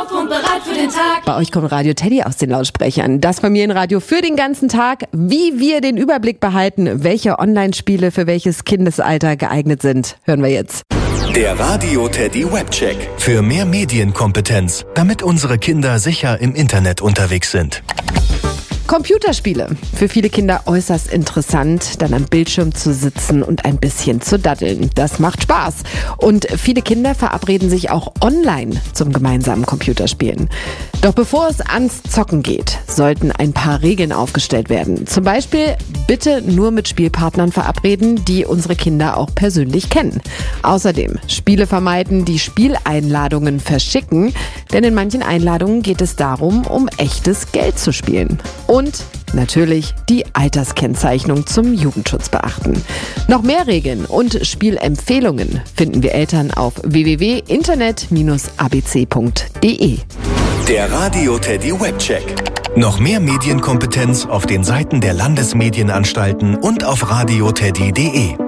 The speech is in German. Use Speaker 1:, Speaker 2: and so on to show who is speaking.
Speaker 1: auf und bereit für den Tag.
Speaker 2: Bei euch kommt Radio Teddy aus den Lautsprechern. Das Familienradio für den ganzen Tag. Wie wir den Überblick behalten, welche Online-Spiele für welches Kindesalter geeignet sind, hören wir jetzt.
Speaker 3: Der Radio Teddy Webcheck. Für mehr Medienkompetenz, damit unsere Kinder sicher im Internet unterwegs sind.
Speaker 2: Computerspiele. Für viele Kinder äußerst interessant, dann am Bildschirm zu sitzen und ein bisschen zu daddeln. Das macht Spaß. Und viele Kinder verabreden sich auch online zum gemeinsamen Computerspielen. Doch bevor es ans Zocken geht, sollten ein paar Regeln aufgestellt werden. Zum Beispiel bitte nur mit Spielpartnern verabreden, die unsere Kinder auch persönlich kennen. Außerdem Spiele vermeiden, die Spieleinladungen verschicken, denn in manchen Einladungen geht es darum, um echtes Geld zu spielen. Und natürlich die Alterskennzeichnung zum Jugendschutz beachten. Noch mehr Regeln und Spielempfehlungen finden wir Eltern auf www.internet-abc.de.
Speaker 3: Der Radio Teddy Webcheck. Noch mehr Medienkompetenz auf den Seiten der Landesmedienanstalten und auf radioteddy.de.